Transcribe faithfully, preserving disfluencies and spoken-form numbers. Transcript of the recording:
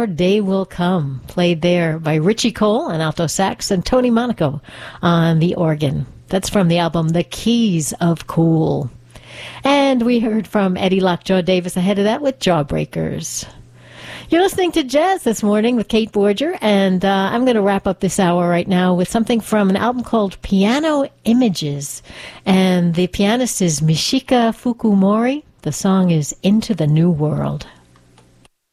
Your Day Will Come, played there by Richie Cole on alto sax and Tony Monaco on the organ. That's from the album The Keys of Cool. And we heard from Eddie Lockjaw Davis ahead of that with Jawbreakers. You're listening to Jazz This Morning with Kate Borger, and uh, I'm going to wrap up this hour right now with something from an album called Piano Images. And the pianist is Mishika Fukumori. The song is Into the New World.